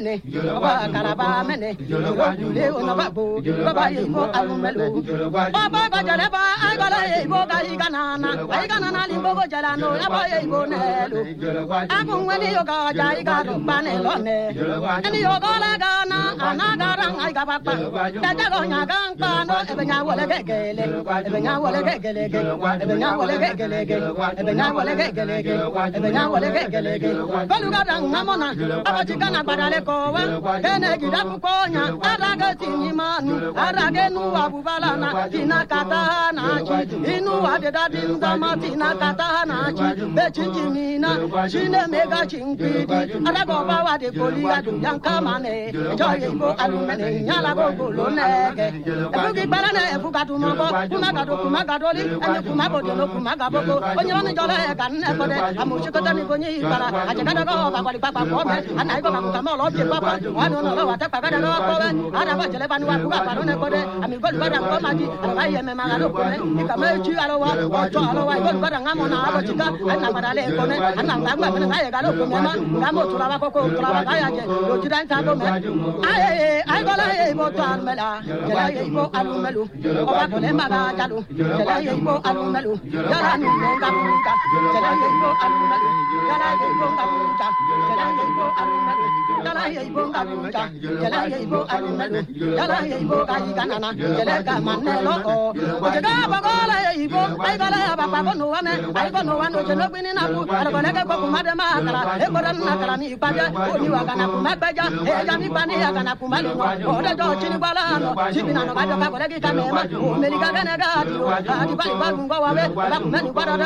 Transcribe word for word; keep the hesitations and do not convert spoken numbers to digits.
mene baba karaba mene jule ona babo baba yibo alumelo baba bajale ba ay gala yibo ga iganana ay ganana limbo go jalano aba yibo nelo agun wani yoga jai ga bane lone ani yoga la gana anaga rang ay ga baba daga go nya gang pa no ebe nya wole gegele ebe nya wole gegele ebe nya wole gegele ebe nya wole gegele ebe nya wole gegele golu ga dang namona abaji kana badale ko wa ene gida ku konya araga tinimanu arage nu abubala na tinakata na chi inu adeda dinda matina kata na chi bechinjimina chine mega chinkidi arago bawa de kolia du yanka mane joye go alumene nyala go golo nege ebugi barane ebuga du mobo kumaga do kumaga do li ene kumago do no kumaga boko onyo ni jole kan ne kode amuchi kota ni konyi bara ajaga do ba kwali papa ko me anai go ba kama lo bi papa wano no lo wata papa do ko we ara ba jele banu wa ku ba no ne kode ami go bara ko maji ara ye me magalo ko ne ikama chi alo wa oto alo wa go bara ngamo na abo chika ana barale ko ne ana ngamba me na ye galo ko me ma ngamo tura ba ko ko tura ba ga ya je do jidan ta do me ay ay go la ye mo to almela jela ye ko almelu o ba ko le maga jalu jela ye ko almelu jala ni nga buka jela ye ko almelu jala ye ko buka jela ye ko almelu jala ye ko buka jela ye ko almelu jala ye ko ga iganana jela ga manelo o o jega ba go la ye ko ay go la ba ba ko no wa me ay go no wa no je no gbini na ku ala go le ko ku ma de ma kala e ko ran na kala ni ipaja o ni wa ga na ku ma gbeja e ja mi pa ni ya ga na ku ma ni o de jo chini bala no chini na no ga jo ka go le ki ka me ma o me li ga ga na ga di o a di ba ba ku go wa we ba ku me ni gwa